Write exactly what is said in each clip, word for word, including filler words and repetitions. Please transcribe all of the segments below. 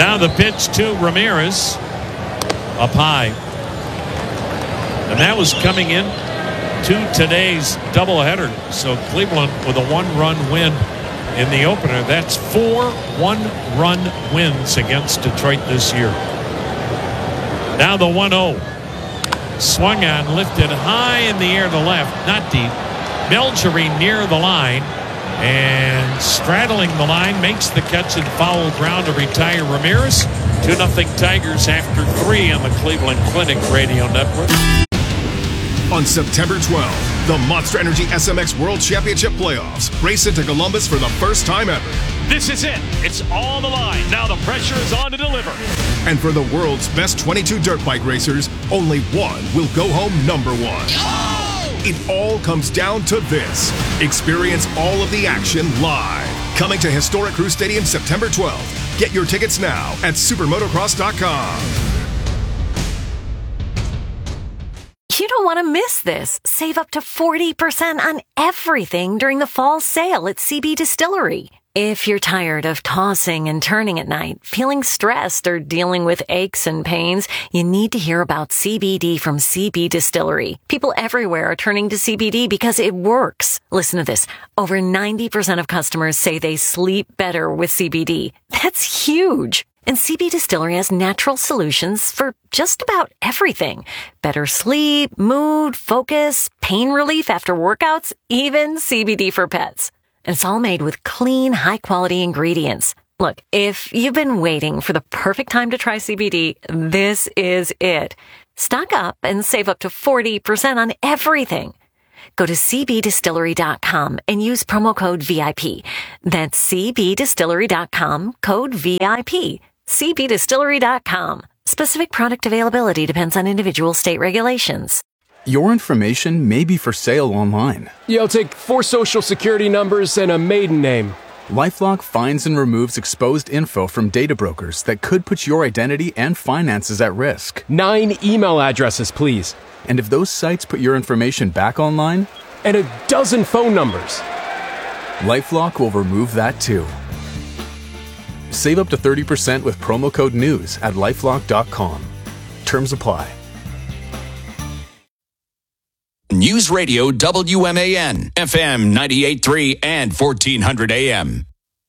Now the pitch to Ramirez. Up high. And that was coming in to today's doubleheader. So Cleveland with a one-run win in the opener. That's four one-run wins against Detroit this year. Now the one oh. Swung on, lifted high in the air to left, not deep. Melgery near the line. And straddling the line, makes the catch in foul ground to retire Ramirez. two nothing Tigers after three on the Cleveland Clinic Radio Network. On September twelfth, the Monster Energy S M X World Championship Playoffs race into Columbus for the first time ever. This is it. It's on the line. Now the pressure is on to deliver. And for the world's best twenty-two dirt bike racers, only one will go home number one. Oh! It all comes down to this. Experience all of the action live. Coming to historic Crew Stadium September twelfth. Get your tickets now at supermotocross dot com. You don't want to miss this. Save up to forty percent on everything during the fall sale at C B Distillery. If you're tired of tossing and turning at night, feeling stressed, or dealing with aches and pains, you need to hear about C B D from C B Distillery. People everywhere are turning to C B D because it works. Listen to this. Over ninety percent of customers say they sleep better with C B D. That's huge. And C B Distillery has natural solutions for just about everything. Better sleep, mood, focus, pain relief after workouts, even C B D for pets. And it's all made with clean, high-quality ingredients. Look, if you've been waiting for the perfect time to try C B D, this is it. Stock up and save up to forty percent on everything. Go to c b distillery dot com and use promo code V I P. That's c b distillery dot com, code V I P. c b distillery dot com. Specific product availability depends on individual state regulations. Your information may be for sale online. Yeah, I'll take four social security numbers and a maiden name. LifeLock finds and removes exposed info from data brokers that could put your identity and finances at risk. Nine email addresses, please. And if those sites put your information back online? And a dozen phone numbers. LifeLock will remove that too. Save up to thirty percent with promo code NEWS at lifelock dot com. Terms apply. News Radio W M A N, F M ninety-eight point three and fourteen hundred A M.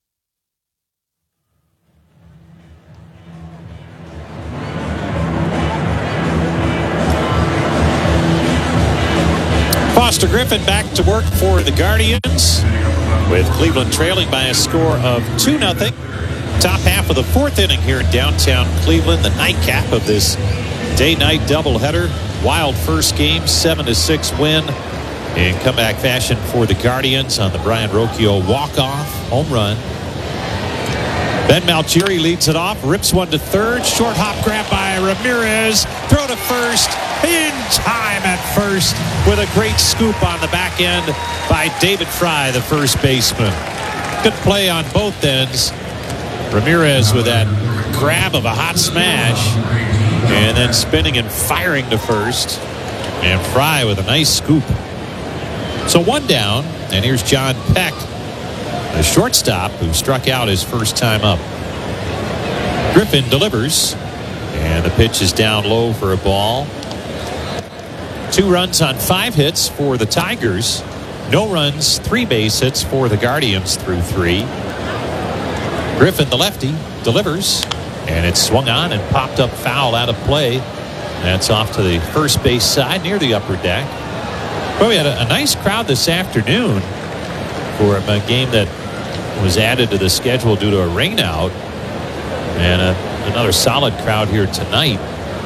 Foster Griffin back to work for the Guardians, with Cleveland trailing by a score of two nothing. Top half of the fourth inning here in downtown Cleveland, the nightcap of this day-night doubleheader. Wild first game, seven to six win in comeback fashion for the Guardians on the Brian Rocchio walk-off home run. Ben Malchieri leads it off, rips one to third, short hop grab by Ramirez, throw to first, in time at first with a great scoop on the back end by David Fry, the first baseman. Good play on both ends. Ramirez with that grab of a hot smash, and then spinning and firing to first. And Fry with a nice scoop. So one down, and here's John Peck, the shortstop, who struck out his first time up. Griffin delivers, and the pitch is down low for a ball. Two runs on five hits for the Tigers. No runs, three base hits for the Guardians through three. Griffin, the lefty, delivers, and it's swung on and popped up foul out of play. That's off to the first base side near the upper deck. Well, we had a, a nice crowd this afternoon for a game that was added to the schedule due to a rain out, and a, another solid crowd here tonight.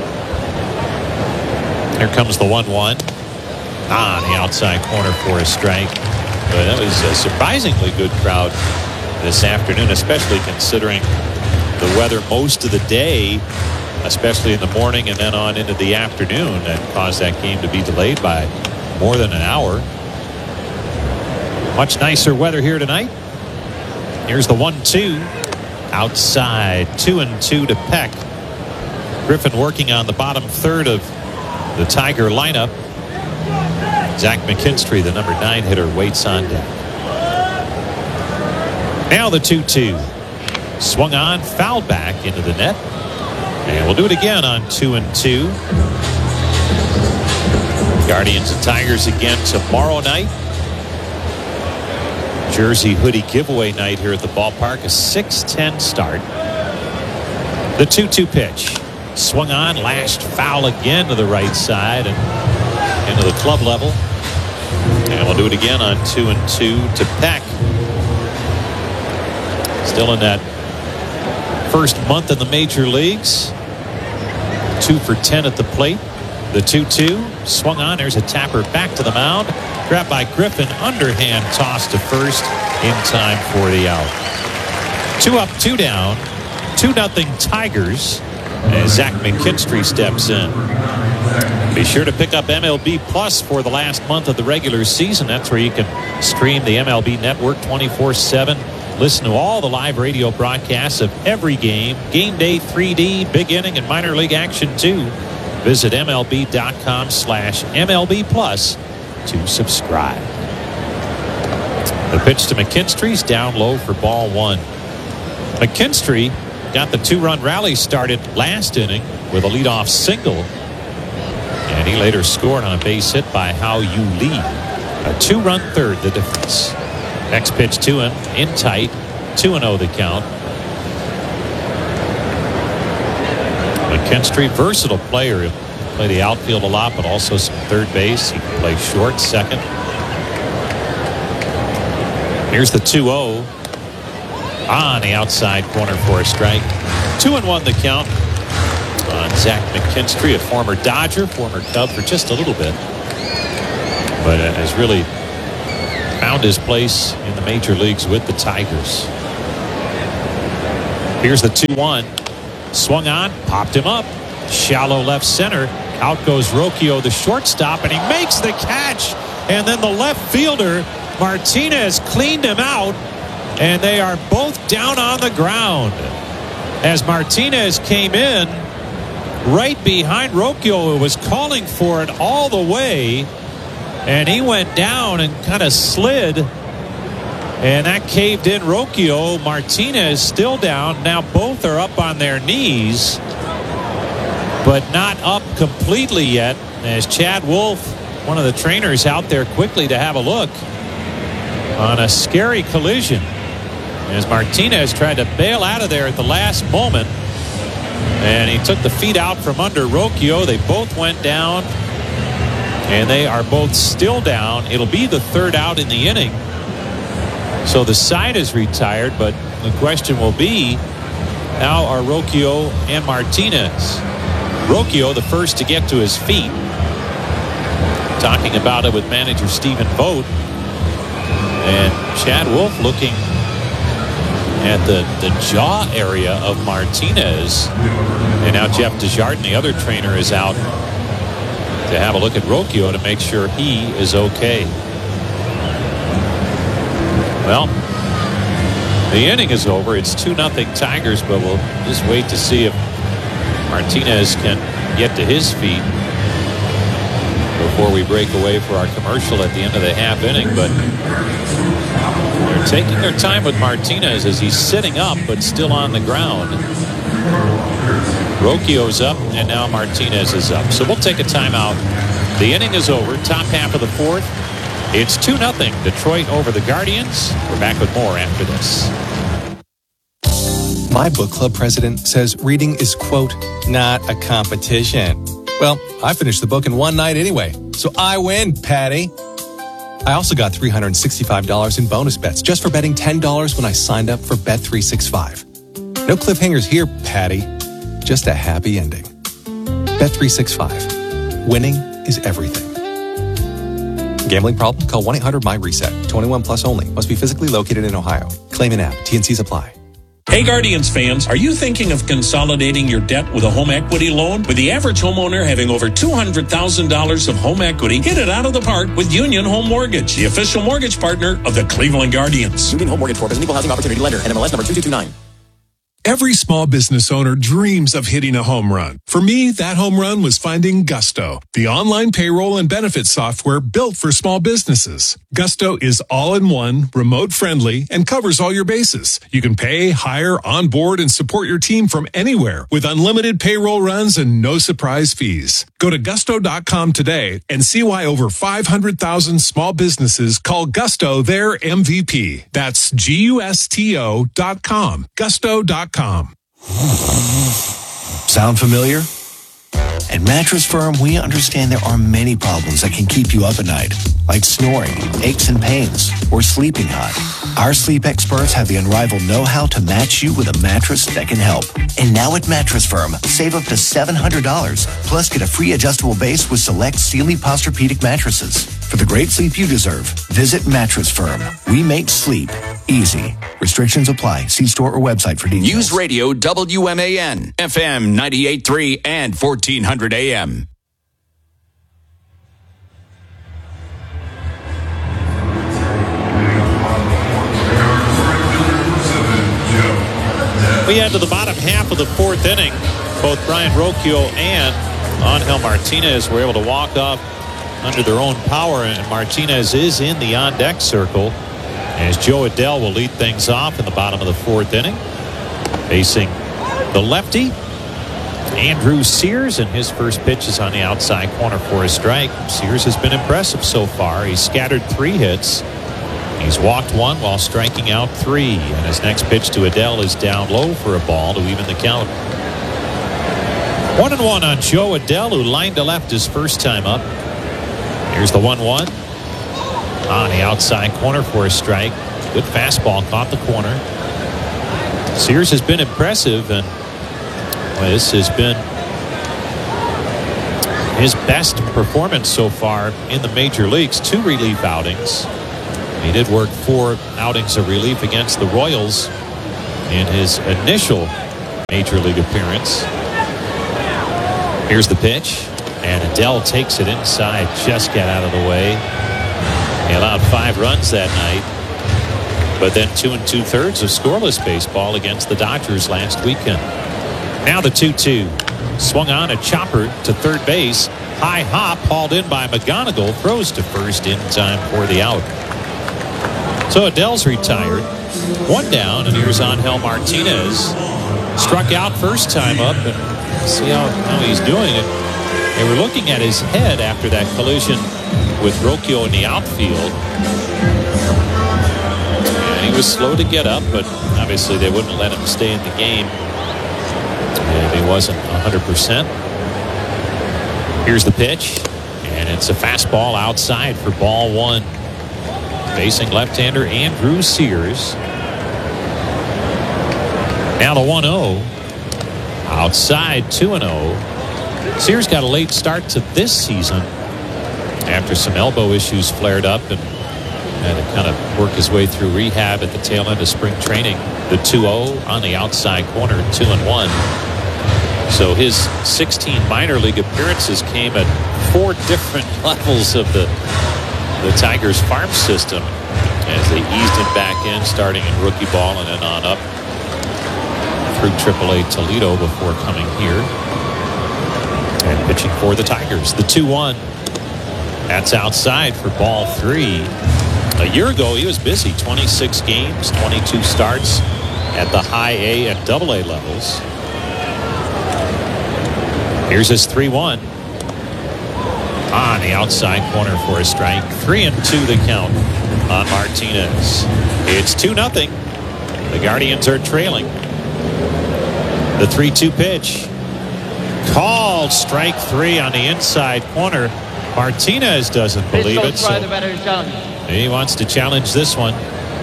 Here comes the one one on the outside corner for a strike. But that was a surprisingly good crowd this afternoon, especially considering the weather most of the day, especially in the morning and then on into the afternoon, that caused that game to be delayed by more than an hour. Much nicer weather here tonight. Here's the one two outside, two and two to Peck. Griffin working on the bottom third of the Tiger lineup. Zach McKinstry, the number nine hitter, waits on deck. Now the two two. Swung on, fouled back into the net. And we'll do it again on two and two. Guardians and Tigers again tomorrow night. Jersey hoodie giveaway night here at the ballpark. A six ten start. The two two pitch. Swung on, lashed foul again to the right side and into the club level. And we'll do it again on two and two to Peck. Still in that first month in the major leagues. Two for ten at the plate. The two two swung on. There's a tapper back to the mound. Grabbed by Griffin. Underhand toss to first in time for the out. Two up, two down. Two nothing Tigers as Zach McKinstry steps in. Be sure to pick up M L B Plus for the last month of the regular season. That's where you can stream the M L B Network twenty-four seven. Listen to all the live radio broadcasts of every game. Game day three D, big inning, and minor league action too. Visit M L B dot com slash M L B Plus to subscribe. The pitch to McKinstry's down low for ball one. McKinstry got the two-run rally started last inning with a leadoff single. And he later scored on a base hit by Hao Yu Lee. A two-run third, the difference. Next pitch to him, in tight, two and oh the count. McKinstry, versatile player. He'll play the outfield a lot, but also some third base. He can play short, second. Here's the two oh. On the outside corner for a strike. Two and one the count on Zach McKinstry, a former Dodger, former Cub for just a little bit. But uh, has really found his place in the major leagues with the Tigers. Here's the two one. Swung on, popped him up. Shallow left center. Out goes Rocchio, the shortstop, and he makes the catch. And then the left fielder, Martinez, cleaned him out. And they are both down on the ground. As Martinez came in right behind Rocchio, who was calling for it all the way. And he went down and kind of slid. And that caved in Rocchio. Martinez still down. Now both are up on their knees, but not up completely yet. As Chad Wolf, one of the trainers, out there quickly to have a look on a scary collision. As Martinez tried to bail out of there at the last moment. And he took the feet out from under Rocchio. They both went down. And they are both still down. It'll be the third out in the inning. So the side is retired, but the question will be, how are Rocchio and Martinez? Rocchio, the first to get to his feet. Talking about it with manager Stephen Vogt. And Chad Wolf looking at the, the jaw area of Martinez. And now Jeff Desjardins, the other trainer, is out to have a look at Rocchio to make sure he is okay. Well, the inning is over. It's two nothing Tigers, but we'll just wait to see if Martinez can get to his feet before we break away for our commercial at the end of the half inning. But they're taking their time with Martinez as he's sitting up but still on the ground. Rocchio's up, and now Martinez is up. So we'll take a timeout. The inning is over. Top half of the fourth. It's two nothing Detroit over the Guardians. We're back with more after this. My book club president says reading is, quote, not a competition. Well, I finished the book in one night anyway, so I win, Patty. I also got three hundred sixty-five dollars in bonus bets just for betting ten dollars when I signed up for Bet three sixty-five. No cliffhangers here, Patty. Just a happy ending. Bet three sixty-five. Winning is everything. Gambling problem? Call one eight hundred my reset. twenty-one plus only. Must be physically located in Ohio. Claim in app. T and Cs apply. Hey Guardians fans, are you thinking of consolidating your debt with a home equity loan? With the average homeowner having over two hundred thousand dollars of home equity, hit it out of the park with Union Home Mortgage, the official mortgage partner of the Cleveland Guardians. Union Home Mortgage Corp is an equal housing opportunity lender. N M L S number two two two nine. Every small business owner dreams of hitting a home run. For me, that home run was finding Gusto, the online payroll and benefits software built for small businesses. Gusto is all-in-one, remote-friendly, and covers all your bases. You can pay, hire, onboard, and support your team from anywhere with unlimited payroll runs and no surprise fees. Go to gusto dot com today and see why over five hundred thousand small businesses call Gusto their M V P. That's G U S T O dot com. Gusto dot com. Sound familiar? At Mattress Firm, we understand there are many problems that can keep you up at night, like snoring, aches and pains, or sleeping hot. Our sleep experts have the unrivaled know-how to match you with a mattress that can help. And now at Mattress Firm, save up to seven hundred dollars, plus get a free adjustable base with select Sealy Posturepedic mattresses. For the great sleep you deserve, visit Mattress Firm. We make sleep easy. Restrictions apply. See store or website for details. News Radio W M A N, F M ninety-eight point three and fourteen hundred A M. We head to the bottom half of the fourth inning. Both Brian Rocchio and Angel Martinez were able to walk off under their own power, and Martinez is in the on-deck circle as Joe Adell will lead things off in the bottom of the fourth inning. Facing the lefty, Andrew Sears, and his first pitch is on the outside corner for a strike. Sears has been impressive so far. He's scattered three hits. He's walked one while striking out three, and his next pitch to Adell is down low for a ball to even the count. One and one on Joe Adell, who lined to left his first time up. Here's the one one on the outside corner for a strike. Good fastball, caught the corner. Sears has been impressive, and well, this has been his best performance so far in the major leagues. Two relief outings. He did work four outings of relief against the Royals in his initial major league appearance. Here's the pitch, and Adell takes it inside. Just got out of the way. He allowed five runs that night, but then two and two-thirds of scoreless baseball against the Dodgers last weekend. Now the two two. Swung on a chopper to third base. High hop hauled in by McGonigal. Throws to first in time for the out. So Adell's retired. One down, and here's Angel Martinez. Struck out first time up, and see how, how he's doing it. They were looking at his head after that collision with Rocchio in the outfield. And he was slow to get up, but obviously they wouldn't let him stay in the game if he wasn't one hundred percent. Here's the pitch, and it's a fastball outside for ball one. Facing left-hander Andrew Sears. Now the one oh. Outside two and oh. Sears got a late start to this season after some elbow issues flared up and had to kind of work his way through rehab at the tail end of spring training. The two oh on the outside corner, two and one. So his sixteen minor league appearances came at four different levels of the the Tigers farm system as they eased him back in, starting in rookie ball and then on up through triple A Toledo before coming here and pitching for the Tigers. The two one. That's outside for ball three. A year ago, he was busy. twenty-six games, twenty-two starts at the high A and double A levels. Here's his three one. On the outside corner for a strike. Three and two the count on Martinez. It's two nothing. The Guardians are trailing. The three two pitch. Called strike three on the inside corner. Martinez doesn't believe it. So he wants to challenge this one.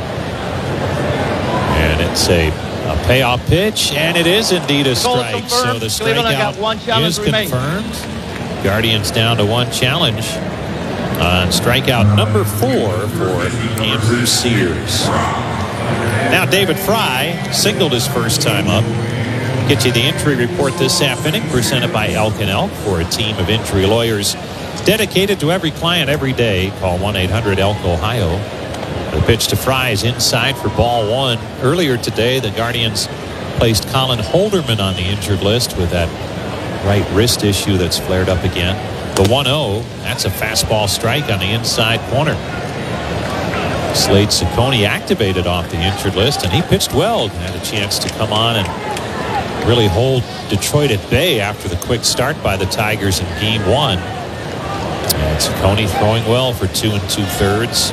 And it's a, a payoff pitch, and it is indeed a strike. So the strikeout is confirmed. Guardians down to one challenge on strikeout number four for Andrew Sears. Now David Fry singled his first time up. Get you the injury report this half inning, presented by Elk and Elk, for a team of injury lawyers dedicated to every client every day. Call one eight hundred elk ohio. The pitch to Fry is inside for ball one. Earlier today, the Guardians placed Colin Holderman on the injured list with that right wrist issue that's flared up again. The one oh, that's a fastball strike on the inside corner. Slade Ciccone activated off the injured list, and he pitched well. Had a chance to come on and really hold Detroit at bay after the quick start by the Tigers in game one. And Ciccone throwing well for two and two thirds.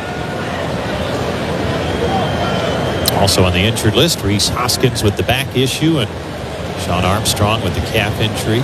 Also on the injured list, Rhys Hoskins with the back issue and Sean Armstrong with the calf injury.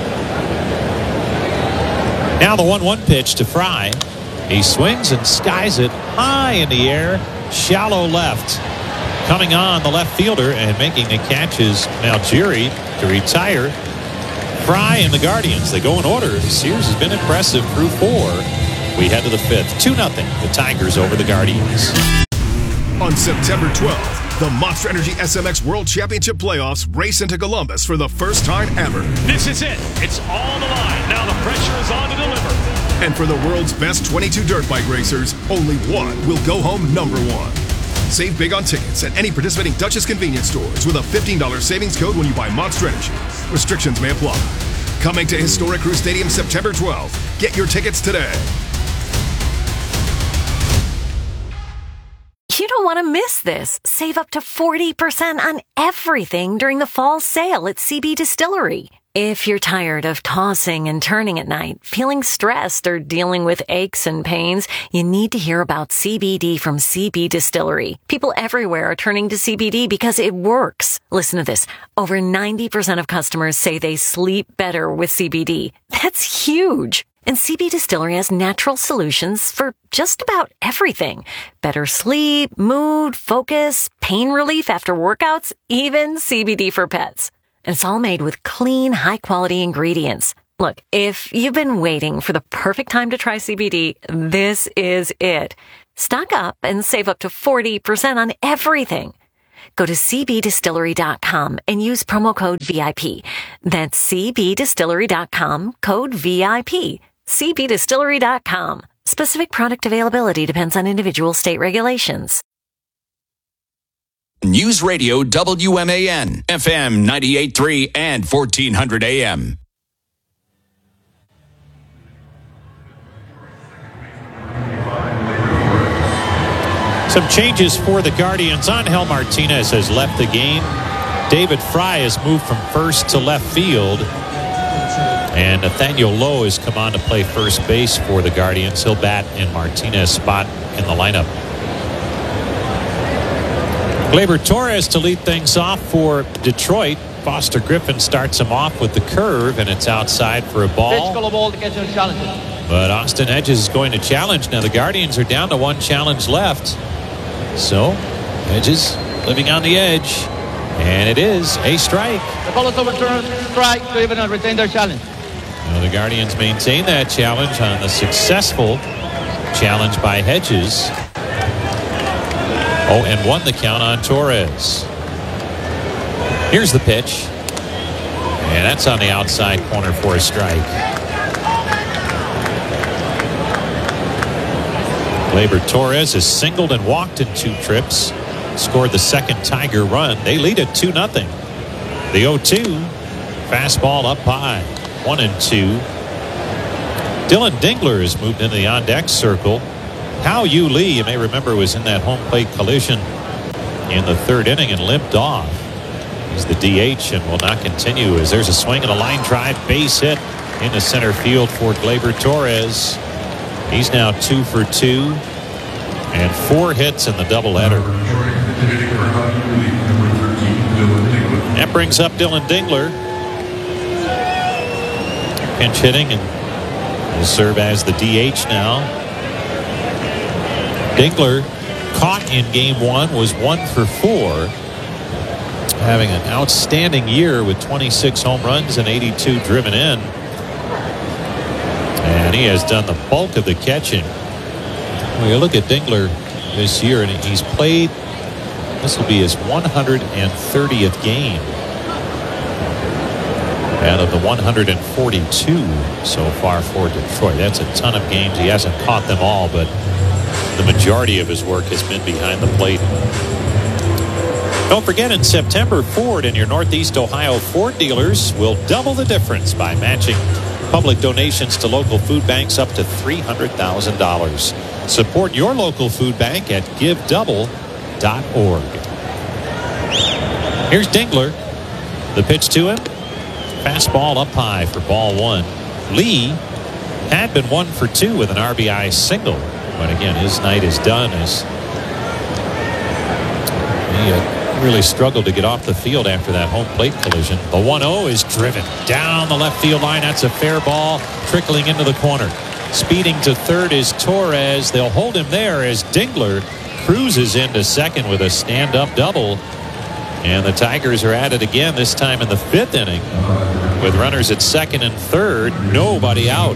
Now the one one pitch to Fry. He swings and skies it high in the air, shallow left. Coming on the left fielder and making the catch is Malgeri to retire. Fry and the Guardians, they go in order. Sears has been impressive through four. We head to the fifth. two nothing. The Tigers over the Guardians. On September twelfth, the Monster Energy S M X World Championship Playoffs race into Columbus for the first time ever. This is it. It's all the line. Now the pressure is on to deliver. And for the world's best twenty-two dirt bike racers, only one will go home number one. Save big on tickets at any participating Duchess convenience stores with a fifteen dollars savings code when you buy Monster Energy. Restrictions may apply. Coming to Historic Crew Stadium September twelfth. Get your tickets today. You don't want to miss this. Save up to forty percent on everything during the fall sale at C B Distillery. If you're tired of tossing and turning at night, feeling stressed, or dealing with aches and pains, you need to hear about C B D from C B Distillery. People everywhere are turning to C B D because it works. Listen to this. Over ninety percent of customers say they sleep better with C B D. That's huge. And C B Distillery has natural solutions for just about everything. Better sleep, mood, focus, pain relief after workouts, even C B D for pets. And it's all made with clean, high-quality ingredients. Look, if you've been waiting for the perfect time to try C B D, this is it. Stock up and save up to forty percent on everything. Go to c b distillery dot com and use promo code V I P. That's c b distillery dot com, code V I P. c b distillery dot com. Specific product availability depends on individual state regulations. News Radio W M A N, F M ninety-eight point three and fourteen hundred A M. Some changes for the Guardians. Angel Martinez has left the game. David Fry has moved from first to left field. And Nathaniel Lowe has come on to play first base for the Guardians. He'll bat in Martinez's spot in the lineup. Gleyber Torres to lead things off for Detroit. Foster Griffin starts him off with the curve, and it's outside for a ball. But Austin Hedges is going to challenge. Now the Guardians are down to one challenge left. So Hedges living on the edge. And it is a strike. The ball is overturned. Strike. Cleveland and retain their challenge. Now the Guardians maintain that challenge on the successful challenge by Hedges. Oh, and won the count on Torres. Here's the pitch. And that's on the outside corner for a strike. Gleyber Torres has singled and walked in two trips. Scored the second Tiger run. They lead it two nothing. The oh two. Fastball up high. one and two. Dylan Dingler has moved into the on-deck circle. Hao Yu Lee, you may remember, was in that home plate collision in the third inning and limped off. He's the D H and will not continue as there's a swing and a line drive base hit into center field for Gleyber Torres. He's now two for two and four hits in the doubleheader. That brings up Dylan Dingler. Pinch hitting and will serve as the D H now. Dingler, caught in game one, was one for four. Having an outstanding year with twenty-six home runs and eighty-two driven in. And he has done the bulk of the catching. When you look at Dingler this year, and he's played, this will be his one hundred thirtieth game out of the one hundred forty-two so far for Detroit. That's a ton of games. He hasn't caught them all, but the majority of his work has been behind the plate. Don't forget, in September, Ford and your Northeast Ohio Ford dealers will double the difference by matching public donations to local food banks up to three hundred thousand dollars. Support your local food bank at give double dot org. Here's Dingler. The pitch to him. Fastball up high for ball one. Lee had been one for two with an R B I single. But again, his night is done as he uh, really struggled to get off the field after that home plate collision. The one oh is driven down the left field line. That's a fair ball trickling into the corner. Speeding to third is Torres. They'll hold him there as Dingler cruises into second with a stand-up double. And the Tigers are at it again, this time in the fifth inning. With runners at second and third, nobody out.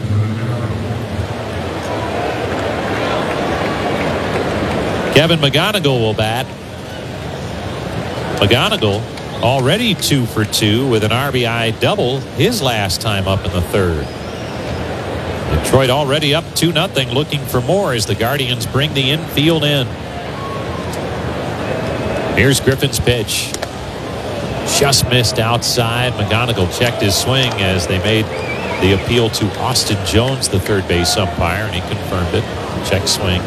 Kevin McGonigal will bat. McGonigal already two for two with an R B I double his last time up in the third. Detroit already up two nothing, looking for more as the Guardians bring the infield in. Here's Griffin's pitch. Just missed outside. McGonigal checked his swing as they made the appeal to Austin Jones, the third base umpire, and he confirmed it. Check swing.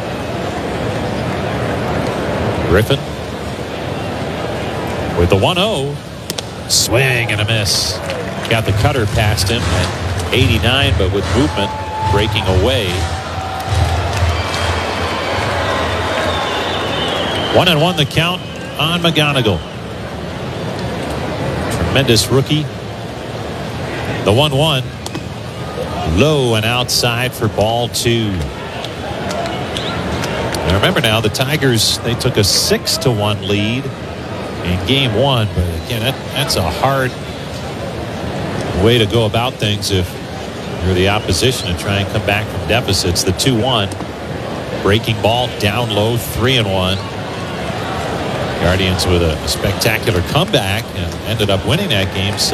Griffin with the one oh. Swing and a miss. Got the cutter past him at eighty-nine, but with movement breaking away. One and one the count on McGonigal. Tremendous rookie. The one one. Low and outside for ball two. Now remember now, the Tigers, they took a six to one lead in game one. But again, that, that's a hard way to go about things if you're the opposition and try and come back from deficits. The two one. Breaking ball down low, three and one. Guardians with a spectacular comeback and ended up winning that game.